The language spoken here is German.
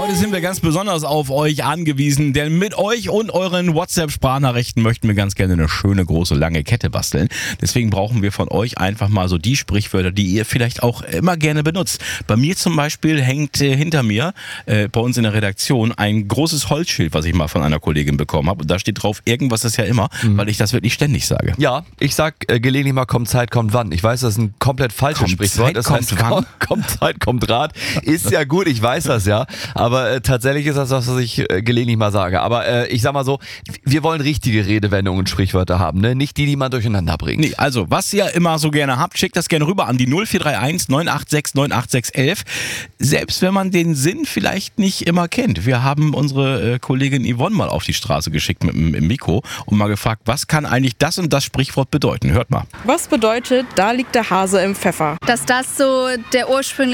Heute sind wir ganz besonders auf euch angewiesen, denn mit euch und euren WhatsApp-Sprachnachrichten möchten wir ganz gerne eine schöne, große, lange Kette basteln. Deswegen brauchen wir von euch einfach mal so die Sprichwörter, die ihr vielleicht auch immer gerne benutzt. Bei mir zum Beispiel hängt hinter mir bei uns in der Redaktion ein großes Holzschild, was ich mal von einer Kollegin bekommen habe. Und da steht drauf, irgendwas ist ja immer, weil ich das wirklich ständig sage. Ja, ich sag gelegentlich mal, kommt Zeit, kommt wann. Ich weiß, das ist ein komplett falsches Sprichwort. Das heißt, kommt Zeit, kommt Rat. Ist ja gut, ich weiß das ja. Aber tatsächlich ist das was ich gelegentlich mal sage. Aber ich sag mal so, wir wollen richtige Redewendungen und Sprichwörter haben, ne? Nicht die man durcheinander bringt. Nee, also, was ihr immer so gerne habt, schickt das gerne rüber an die 0431 986 98611. Selbst wenn man den Sinn vielleicht nicht immer kennt. Wir haben unsere Kollegin Yvonne mal auf die Straße geschickt mit dem Mikro und mal gefragt, was kann eigentlich das und das Sprichwort bedeuten? Hört mal. Was bedeutet, da liegt der Hase im Pfeffer? Dass das so der ursprüngliche